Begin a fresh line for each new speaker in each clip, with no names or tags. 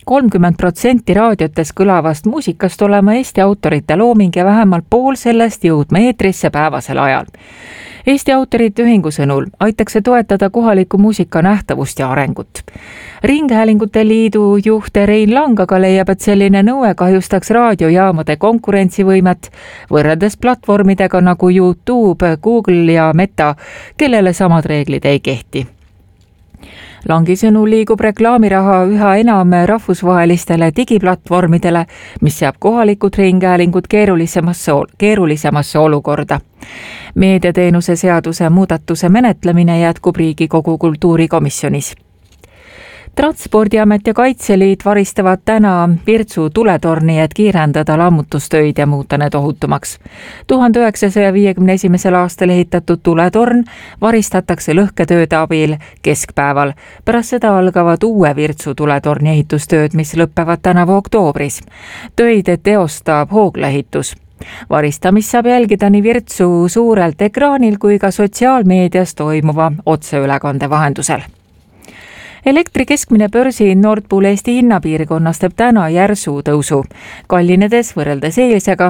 30% raadiotes kõlavast muusikast olema Eesti autorite looming ja vähemalt pool sellest jõudma eetrisse päevasel ajal. Eesti Autorite Ühingu sõnul aitaks see toetada kohaliku muusika nähtavust ja arengut. Ringhäälingute Liidu juht Rein Lang aga leiab, et selline nõue kahjustaks raadiojaamade konkurentsivõimet võrreldes platvormidega nagu YouTube, Google ja Meta, kellele samad reeglid ei kehti. Langi sõnul liigub reklaamiraha üha enam rahvusvahelistele digiplatvormidele, mis seab kohalikud ringhäälingud keerulisemasse olukorda. Meediateenuse seaduse muudatuse menetlemine jätkub Riigikogu kultuurikomisjonis. Transpordiamet ja Kaitseliit varistavad täna Virtsu tuletorni, et kiirendada lammutustöid ja muuta need ohutumaks. 1951. aastal ehitatud tuletorn varistatakse lõhketööde abil keskpäeval. Pärast seda algavad uue Virtsu tuletorni ehitustööd, mis lõppevad tänavu oktoobris. Töid teostab Hoogla-ehitus. Varistamist saab jälgida nii Virtsu suurelt ekraanil kui ka sotsiaalmeedias toimuva otseülekande vahendusel. Elektri keskmine börsihind Nord Pool Eesti hinnapiirkonnas teeb täna järsu tõusu, kallinedes võrreldes eilsega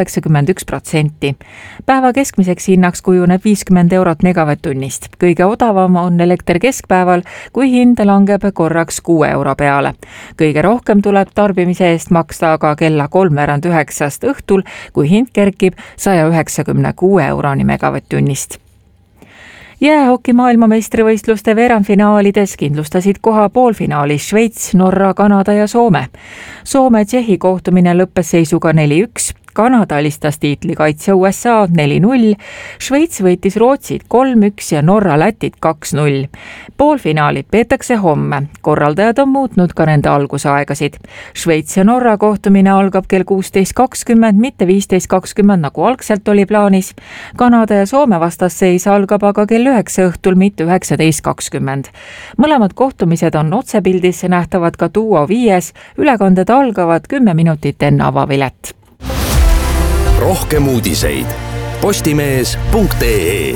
191%. Päeva keskmiseks hinnaks kujuneb 50 eurot megavatt-tunnist. Kõige odavam on elekter keskpäeval, kui hind langeb korraks 6 euro peale. Kõige rohkem tuleb tarbimise eest maksta aga kella 8:03 õhtul, kui hind kerkib 196 euroni megavatt-tunnist. Jäähoki maailmameistrivõistluste veerandfinaalides kindlustasid koha poolfinaalis Šveits, Norra, Kanada ja Soome. Soome-Tšehhi kohtumine lõppes seisuga 4-1. Kanada alistas tiitlikaitsja USA 4-0, Šveits võitis Rootsit 3-1 ja Norra Lätit 2-0. Poolfinaalid peetakse homme. Korraldajad on muutnud ka nende algusaegasid. Šveits ja Norra kohtumine algab kell 16.20, mitte 15.20 nagu algselt oli plaanis. Kanada ja Soome vastasseis algab aga kell 9 õhtul, mitte 19.20. Mõlemad kohtumised on otsepildis nähtavad ka Duo 5. Ülekanded algavad 10 minutit enne avavilet.
Rohkem uudiseid postimees.ee.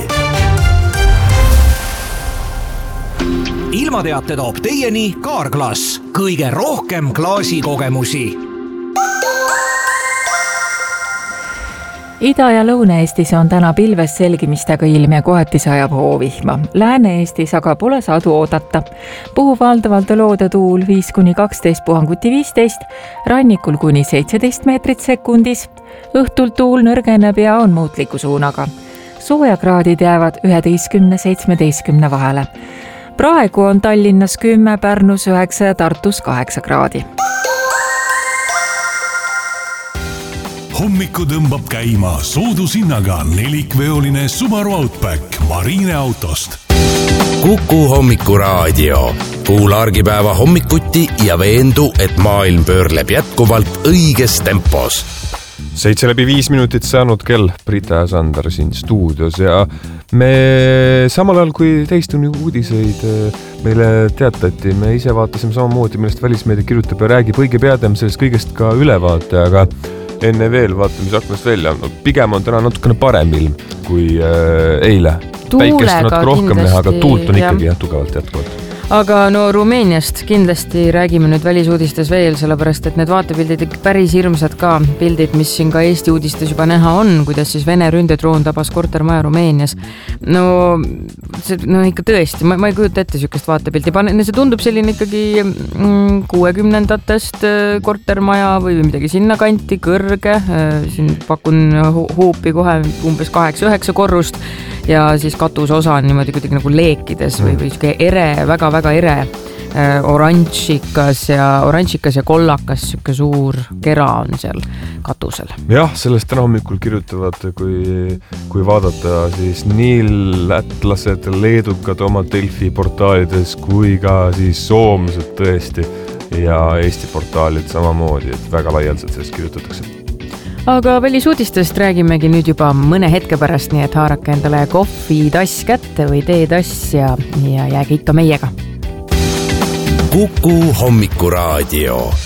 Ilmateate toob teieni Kaarglass. Kõige rohkem klaasikogemusi.
Ida- ja Lõuna-Eestis on täna pilves selgimistega ilm ja kohati sajab hoovihma. Lääne-Eestis aga pole sadu oodata. Puhub valdavalt loode tuul 5-12 puhanguti 15, rannikul kuni 17 meetrit sekundis. Õhtult tuul nõrgeneb ja on muutliku suunaga. Soojakraadid jäävad 11-17 vahele. Praegu on Tallinnas 10, Pärnus 9 ja Tartus 8 kraadi.
Hommiku tõmbab käima soodushinnaga nelikveoline Subaru Outback Marine autost.
Kuku hommikuraadio. Kuula argipäeva hommikuti ja veendu, et maailm pöörleb jätkuvalt õiges tempos.
7:05 saanud kell, Brita ja Sander siin stuudios ja me samal ajal kui teistunni uudiseid meile teatati, me ise vaatasime samamoodi, millest välismeedia kirjutab ja räägib õige peadem sellest kõigest ka ülevaate, aga enne veel vaatame mis aknast välja. Pigem on täna natukene parem ilm kui eile. Päikest on natuke rohkem näha, aga tuult on ikkagi tugevalt jätkuvalt.
Aga no Rumeeniast kindlasti räägime nüüd välisuudistes veel, sellepärast et need vaatepildid päris hirmsad ka pildid, mis siin ka Eesti uudistes juba näha on, kuidas siis Vene ründedroon tabas kortermaja Rumeenias. No ikka tõesti, ma ei kujuta ette sükest vaatepildi. See tundub selline ikkagi 60-ndatest kortermaja või midagi sinna kanti, kõrge. Siin pakun huupi kohe umbes 8-9 korrust ja siis katusosa on niimoodi kuidagi nagu leekides või väga ere oranžikas ja kollakas süke suur kera on seal katusel.
Jah, sellest täna hommikul kirjutavad, kui vaadata siis nii lätlased, leedukad oma Delfi portaalides kui ka siis soomlased tõesti ja Eesti portaalid samamoodi, et väga laialdaselt sellest kirjutatakse.
Aga välisuudistest räägimegi nüüd juba mõne hetke pärast, nii et haarake endale kohvitass kätte või teetass ja jääge ikka meiega.
Kuku hommikuraadio.